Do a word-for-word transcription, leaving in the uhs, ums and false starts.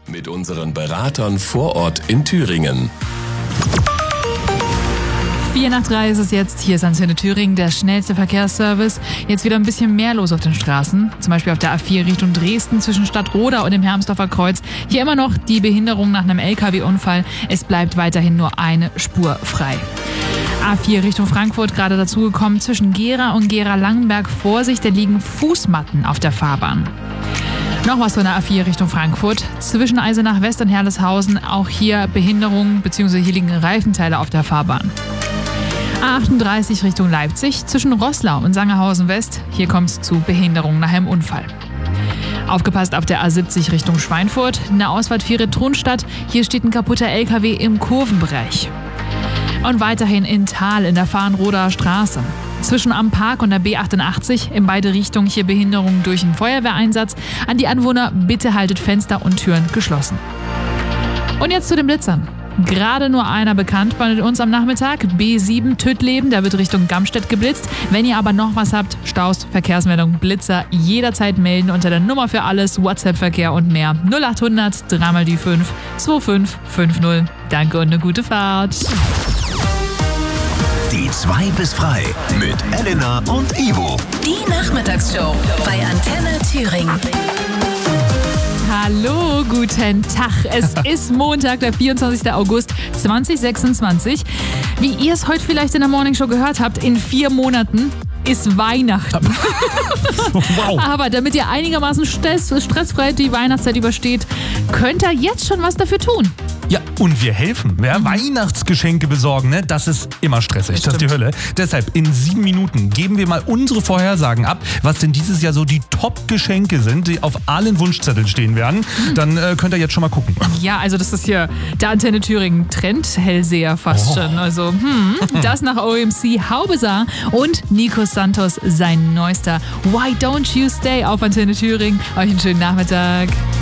mit unseren Beratern vor Ort in Thüringen. Vier nach drei ist es jetzt. Hier ist Antenne Thüringen, der schnellste Verkehrsservice. Jetzt wieder ein bisschen mehr los auf den Straßen. Zum Beispiel auf der A vier Richtung Dresden zwischen Stadtroda und dem Hermsdorfer Kreuz. Hier immer noch die Behinderung nach einem L K W-Unfall. Es bleibt weiterhin nur eine Spur frei. A vier Richtung Frankfurt gerade dazugekommen. Zwischen Gera und Gera-Langenberg. Vorsicht, da liegen Fußmatten auf der Fahrbahn. Noch was von der A vier Richtung Frankfurt. Zwischen Eisenach West und Herleshausen auch hier Behinderung bzw. hier liegen Reifenteile auf der Fahrbahn. A achtunddreißig Richtung Leipzig zwischen Roßlau und Sangerhausen West. Hier kommt es zu Behinderung nach einem Unfall. Aufgepasst auf der A siebzig Richtung Schweinfurt. In der Ausfahrt Viere-Tronstadt. Hier steht ein kaputter L K W im Kurvenbereich. Und weiterhin in Thal in der Farnroder Straße. Zwischen am Park und der B achtundachtzig in beide Richtungen hier Behinderung durch einen Feuerwehreinsatz. An die Anwohner, bitte haltet Fenster und Türen geschlossen. Und jetzt zu den Blitzern. Gerade nur einer bekannt bei uns am Nachmittag. B sieben Tüttleben, der wird Richtung Gamstedt geblitzt. Wenn ihr aber noch was habt, Staus, Verkehrsmeldung, Blitzer, jederzeit melden unter der Nummer für alles, WhatsApp-Verkehr und mehr. null achthundert drei mal die fünf zwei fünf fünf null. Danke und eine gute Fahrt. Die zwei bis frei mit Elena und Ivo. Die Nachmittagsshow bei Antenne Thüringen. Hallo, guten Tag. Es ist Montag, der vierundzwanzigster August zweitausendsechsundzwanzig. Wie ihr es heute vielleicht in der Morningshow gehört habt, in vier Monaten ist Weihnachten. Wow. Aber damit ihr einigermaßen stress, stressfrei die Weihnachtszeit übersteht, könnt ihr jetzt schon was dafür tun. Ja, und wir helfen. Ja, mhm. Weihnachtsgeschenke besorgen, ne? Das ist immer stressig, das, das ist die Hölle. Deshalb in sieben Minuten geben wir mal unsere Vorhersagen ab, was denn dieses Jahr so die Top-Geschenke sind, die auf allen Wunschzetteln stehen werden. Mhm. Dann äh, könnt ihr jetzt schon mal gucken. Ja, also das ist hier der Antenne Thüringen Trend, Hellseher fast oh. schon. Also hm, das nach O M C Haubesar und Nico Santos, sein neuester Why Don't You Stay auf Antenne Thüringen. Euch einen schönen Nachmittag.